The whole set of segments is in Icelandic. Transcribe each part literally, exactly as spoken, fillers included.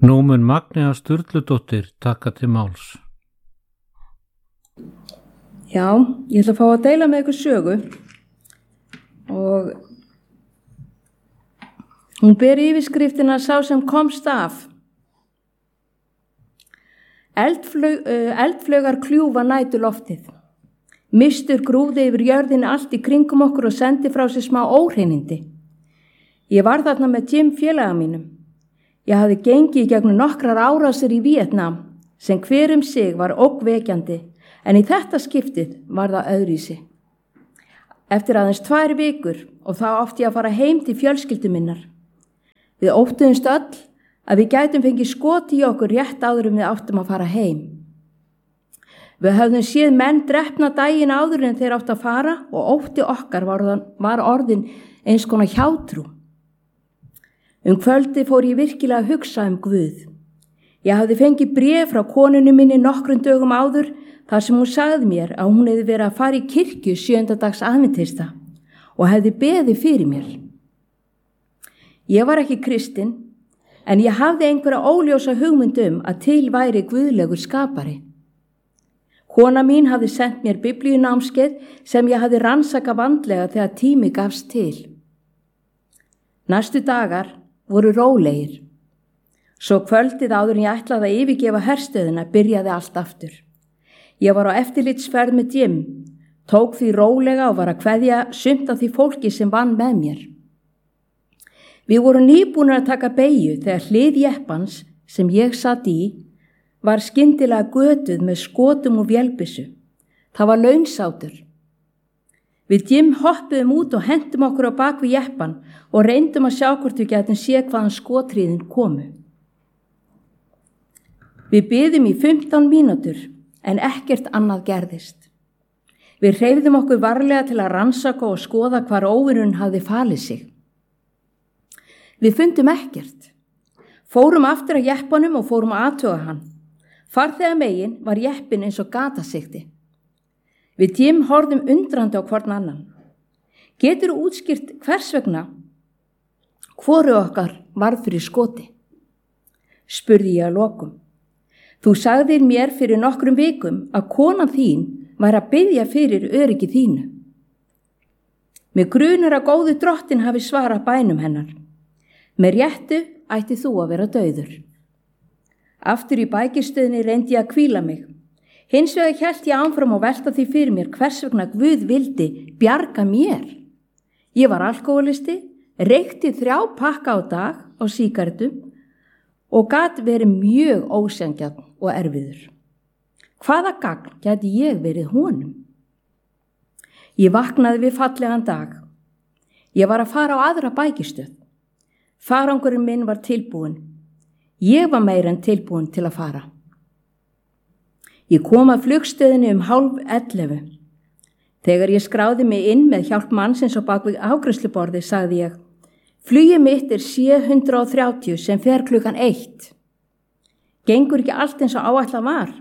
Nú mun Magnea Sturludóttir taka til máls. Já, ég ætla að fá að deila með ykkur sögu og hún ber yfirskriftina Sá sem komst af. Eldflaug, uh, eldflaugar kljúfa næturloftið. Mistur grúði yfir jörðinni allt í kringum okkur og sendi frá sér smá óhreinindi. Ég var þarna með Jim félaga mínum. Ég hafði gengið gegnum nokkrar árásir í Víetnam sem hver um sig var ógnvekjandi, en í þetta skiptið var það öðruvísi. Eftir aðeins tvær vikur og þá átti ég að fara heim til fjölskyldu minnar. Við óttuðumst öll að við gætum fengið skot í okkur rétt áður en við áttum að fara heim. Við höfðum séð menn drepna daginn áður en þeir áttu að fara og ótti okkar var, var orðin eins konar hjátrú. Um kvöldi fór ég virkilega að hugsa um Guð. Ég hafði fengið bréf frá konunni minni nokkrum dögum áður þar sem hún sagði mér að hún hefði verið að fara í kirkju sjöunda dags aðventista og hefði beðið fyrir mér. Ég var ekki kristin, en ég hafði einhverja óljósa hugmynd um að til væri guðlegur skapari. Kona mín hafði sent mér biblíunámskeið sem ég hafði rannsakað vandlega þegar tími gafst til. Næstu dagar voru rólegir. Svo kvöldið áður en ég ætlaði að yfirgefa herstöðina byrjaði allt aftur. Ég var á eftirlitsferð með Jim, tók því rólega og var að kveðja sumt af því fólki sem vann með mér. Við vorum nýbúnir að taka beygju þegar hlið jeppans sem ég satt í var skyndilega götuð með skotum og vélbyssu. Það var launsátur. Við Jim hoppuðum út og hentum okkur á bak við jeppan og reyndum að sjá hvort við getum séð hvaðan skothríðin komu. Við biðum í fimmtán mínútur en ekkert annað gerðist. Við hreyfðum okkur varlega til að rannsaka og skoða hvar óvinurinn hafði falið sig. Við fundum ekkert. Fórum aftur að jeppanum og fórum að athuga hann. Farþega megin var jeppin eins og gatasigti. Við Jim horfðum undrandi á hvorn annan. Getur útskýrt hvers vegna hvoru okkar varð fyrir skoti? Spurði ég að lokum. Þú sagðir mér fyrir nokkrum vikum að konan þín var að biðja fyrir öryggi þínu. Með grunur að góðu drottin hafi svarað bænum hennar. Með réttu ætti þú að vera dauður. Aftur í bækistöðinni reyndi ég að hvíla mig. Hins vegar hélt ég áfram og velta því fyrir mér hvers vegna Guð vildi bjarga mér. Ég var alkohólisti, reykti þrjá pakka á dag á sígarettum og gat verið mjög ósjangjarn og erfiður. Hvaða gagn gæti ég verið honum? Ég vaknaði við fallegan dag. Ég var að fara á aðra bækistöð. Farangurinn minn var tilbúin. Ég var meira en tilbúin til að fara. Ég kom að flugstöðinni um hálf ellefu. Þegar ég skráði mig inn með hjálp mannsins á bak við afgreiðsluborði sagði ég: Flugið mitt er sjö hundrað þrjátíu sem fer klukkan eitt. Gengur ekki allt eins og áætlað var?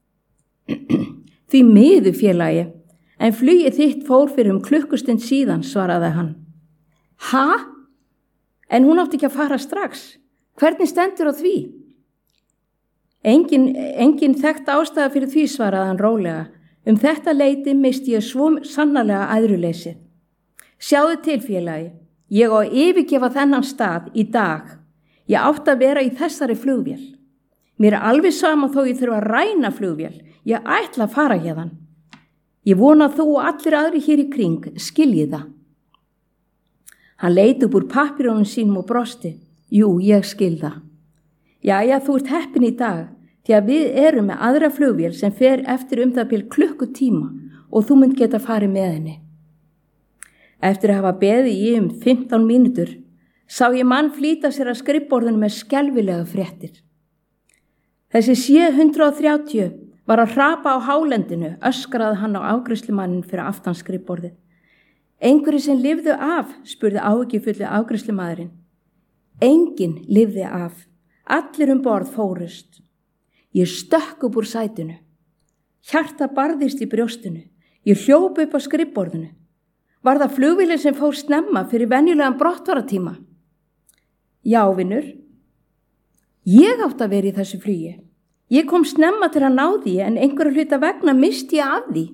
Því miður félagi, en flugið þitt fór fyrir um klukkustund síðan, svaraði hann. Ha? En hún átti ekki að fara strax. Hvernig stendur á því? Engin, engin þekkt ástæða fyrir því, svaraði hann rólega. Um þetta leyti misti ég svo sannarlega æðruleysið. Sjáðu til, félagi, ég á að yfirgefa þennan stað í dag. Ég átti að vera í þessari flugvél. Mér er alveg sama þó ég þurfa að ræna flugvél. Ég ætla að fara hérðan. Ég vona að þú og allir aðri hér í kring skiljið það. Hann leit upp úr pappírunum sínum og brosti. Jú, ég skil það. Jæja, þú ert heppin í dag, því að við erum með aðra flugvél sem fer eftir um það bil klukkutíma og þú munt geta farið með henni. Eftir að hafa beðið í um fimmtán mínútur, sá ég mann flýta sér að skrifborðinu með skelfilega fréttir. Þessi sjö hundrað þrjátíu var að hrapa á hálendinu, öskraði hann á afgreiðslumannin fyrir aftan skrifborðið. Einhverju sem lifðu af, spurði áhyggjufulli afgreiðslumaðurinn. Enginn lifði af. Allir um borð fórust. Ég stökk upp úr sætinu. Hjarta barðist í brjóstinu. Ég hljóp upp á skrifborðinu. Var það flugvélin sem fór snemma fyrir venjulegan brottfaratíma? Já, vinur. Ég átti að vera í þessu flugi. Ég kom snemma til að ná því en einhverju hluta vegna misti ég af því.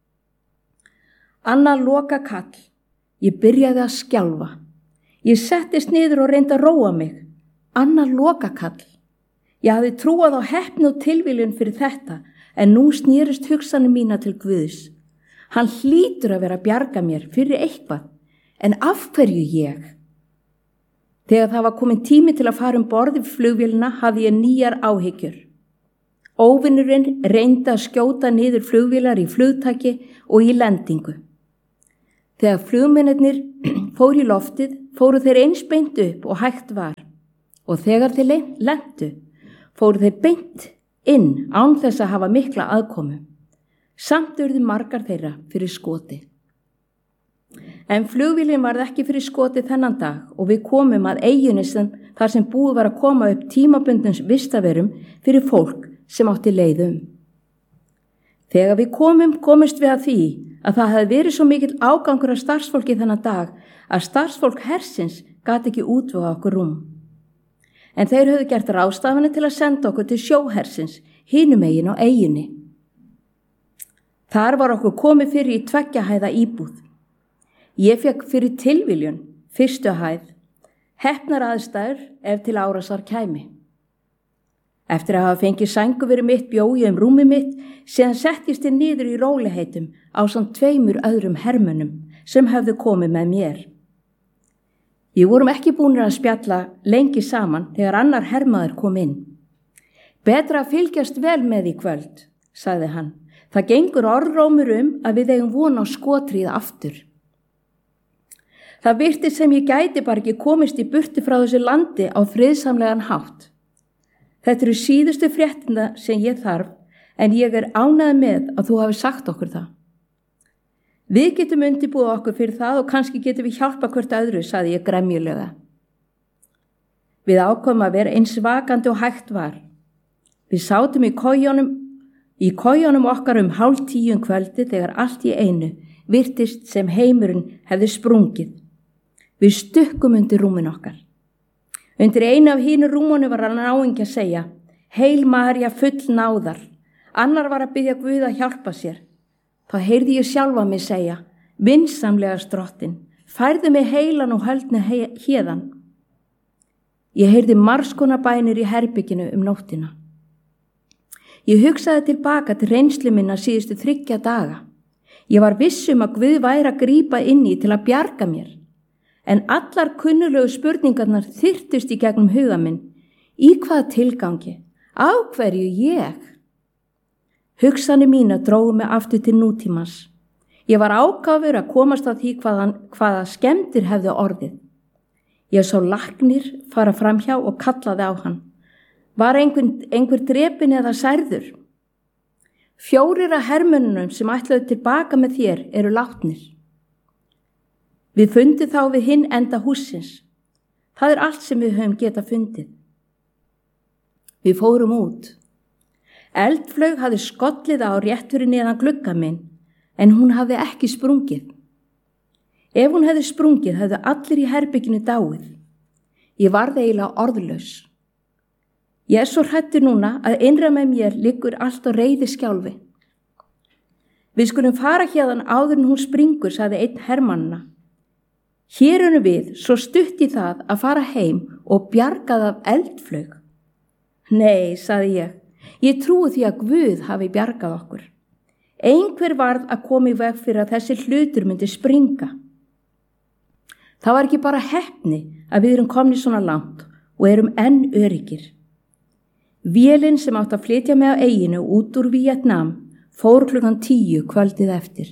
Annar loka kall. Ég byrjaði að skjálfa. Ég settist niður og reyndi að róa mig. Annar loka kall. Ég hafði trúað á heppni og tilviljun fyrir þetta en nú snýrist hugsanir mína til Guðs. Hann hlýtur að vera að bjarga mér fyrir eitthvað. En af hverju ég? Þegar það var komin tími til að fara um borð í flugvélina hafði ég nýjar áhyggjur. Óvinurinn reyndi að skjóta niður flugvélar í flugtaki og í lendingu. Þegar flugmennirnir fóru í loftið, fóru þeir eins beint upp og hægt var. Og þegar þeir lentu, fóru þeir beint inn án þess að hafa mikla aðkomu. Samt urðu margar þeirra fyrir skoti. En flugvélin varð ekki fyrir skoti þennan dag og við komum að eyjunni sem þar sem búið var að koma upp tímabundins vistaverum fyrir fólk sem átti leið um. Þegar við komum, komist við að því að það hefði verið svo mikill ágangur af starfsfólki þennan dag að starfsfólk hersins gat ekki útvega okkur rúm. En þeir höfðu gert ráðstafanir til að senda okkur til sjóhersins, hinum megin á eyjunni. Þar var okkur komið fyrir í tveggja hæða íbúð. Ég fekk fyrir tilviljun, fyrstu hæð, heppnar aðstæður ef til árásar kæmi. Eftir að hafa fengið sængu fyrir mitt bjói um rúmi mitt, síðan settist ég niður í róliheitum ásamt tveimur öðrum hermönnum sem höfðu komið með mér. Við vorum ekki búnir að spjalla lengi saman þegar annar hermaður kom inn. Betra að fylgjast vel með í kvöld, sagði hann. Það gengur orðrómur um að við eigum von á skotrið aftur. Það virtist sem ég gæti bara ekki komist í burtu frá þessu landi á friðsamlegan hátt. Þetta eru síðustu fréttina sem ég þarf, en ég er ánægð með að þú hafi sagt okkur það. Við getum undirbúið okkur fyrir það og kannski getum við hjálpa hvert öðru, sagði ég gremjulega. Við ákváðum að vera eins vakandi og hægt var. Við sátum í kojunum, í kojunum okkar um hálf tíu um kvöldi þegar allt í einu virtist sem heimurinn hefði sprungið. Við stukkum undir rúmin okkar. Undir einu af hínu rúmunu var hann náingi að segja, heil María full náðar. Annar var að biðja Guð að hjálpa sér. Þá heyrði ég sjálfa mig segja, vinsamlega drottin, færðu mig heilan og höldni héðan. Ég heyrði margskonar bænir í herbygginu um nóttina. Ég hugsaði tilbaka til reynslu minna síðustu þriggja daga. Ég var viss um að Guð væri að grípa inn í til að bjarga mér. En allar kunnulegu spurningarnar þyrtust í gegnum huga minn. Í hvaða tilgangi? Á hverju ég? Hugsanir mína drógu mig aftur til nútímans. Ég var ákafur að komast að því hvaða, hvaða skemmtir hefði orðið. Ég sá læknir fara framhjá og kallaði á hann. Var einhver, einhver drepin eða særður? Fjórir af hermönnunum sem ætlaðu tilbaka með þér eru látnir. Við fundum þá við hinn enda hússins. Það er allt sem við höfum getað fundið. Við fórum út. Eldflaug hafði skollið á rétt fyrir neðan glugga minn, en hún hafði ekki sprungið. Ef hún hefði sprungið, hefðu allir í herbygginu dáið. Ég varð eiginlega orðlaus. Ég er svo hrættur núna að innra með mér liggur allt á reiði skjálfi. Við skulum fara hérðan áður en hún springur, sagði einn hermannna. Hér erum við svo stutt í það að fara heim og bjargað af eldflaug. Nei, sagði ég, ég trúi því að Guð hafi bjargað okkur. Einhver varð að koma í veg fyrir að þessi hlutur myndi springa. Það var ekki bara heppni að við erum komni svona langt og erum enn öryggir. Vélin sem átt að flytja mig á eyjinu út úr Víetnam fór klukkan tíu kvöldið eftir.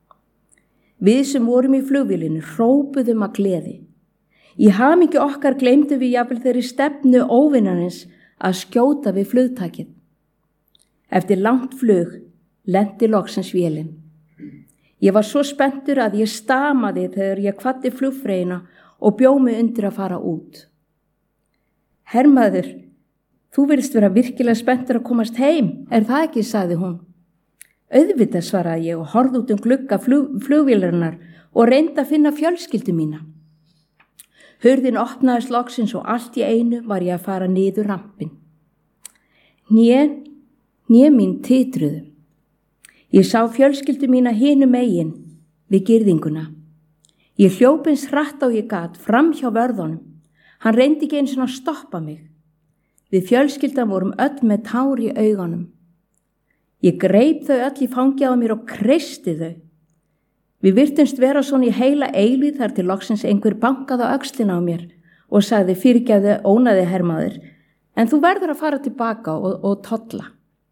Við sem vorum í flugvélinu hrópuðum að gleði. Í hamingju okkar gleymdum við jafnvel þeirri stefnu óvinarins að skjóta við flugtakið. Eftir langt flug lenti loksins vélin. Ég var svo spenntur að ég stamaði þegar ég kvaddi flugfreyjuna og bjó mig undir að fara út. Hermaður, þú virðist vera virkilega spenntur að komast heim, er það ekki, sagði hún. Auðvitað, svaraði ég og horfði út um glugga flug, flugvélarinnar og reyndi að finna fjölskyldu mína. Hurðin opnaðist loksins og allt í einu var ég að fara niður rampin. Né, né mín titruðu. Ég sá fjölskyldu mína hinum megin við girðinguna. Ég hljóp eins hratt á ég gat fram hjá vörðunum. Hann reyndi ekki eins og að stoppa mig. Við fjölskyldan vorum öll með tár í augunum. Ég greip þau öll í fangið á mér og kreisti þau. Við virtumst vera svona í heila eilíð þar til loksins einhver bankaði á öxlina á mér og sagði fyrirgefðu ónaði hermaður, en þú verður að fara tilbaka og, og tolla.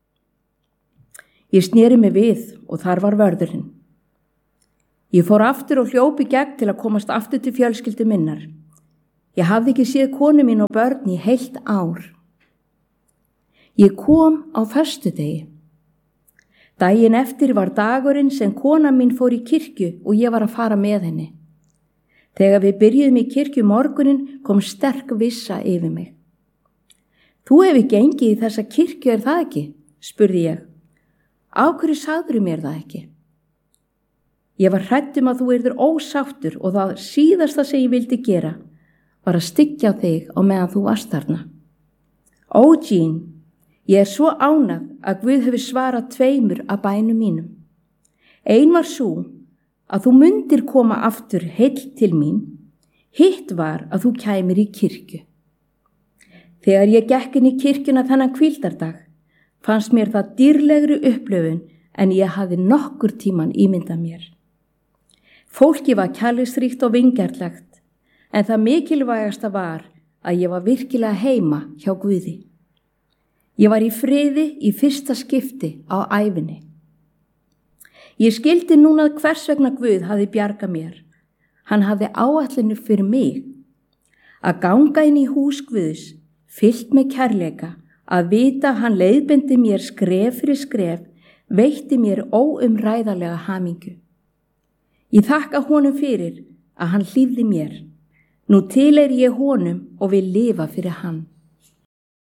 Ég sneri mig við og þar var vörðurinn. Ég fór aftur og hljóp í gegn til að komast aftur til fjölskyldu minnar. Ég hafði ekki séð konu mín og börn í heilt ár. Ég kom á föstudegi. Daginn eftir var dagurinn sem kona mín fór í kirkju og ég var að fara með henni. Þegar við byrjuðum í kirkju morgunin kom sterk vissa yfir mig. Þú hefur gengið í þessa kirkju, er það ekki? Spurði ég. Á hverju sagðirðu mér það ekki? Ég var hrædd um að þú yrðir ósáttur og það síðasta sem ég vildi gera var að styggja þig á meðan þú varst þarna. Ó, Jean, ég er svo ánægð að Guð hefur svarað tveimur af bænum mínum. Ein var svo að þú mundir koma aftur heill til mín, hitt var að þú kæmir í kirkju. Þegar ég gekk inn í kirkjuna þennan hvíldardag, fannst mér það dýrlegri upplöfun en ég hafði nokkur tíman ímyndað mér. Fólki var kærleiksríkt og vingjarnlegt, en það mikilvægasta var að ég var virkilega heima hjá Guði. Ég var í friði í fyrsta skipti á ævinni. Ég skildi núna hvers vegna Guð hafði bjargað mér. Hann hafði áætlanir fyrir mig. Að ganga inn í hús Guðs, fyllt með kærleika, að vita hann leiðbendi mér skref fyrir skref, veitti mér óumræðarlega hamingju. Ég þakka honum fyrir að hann hlífði mér. Nú tilheyri ég honum og vil lifa fyrir hann.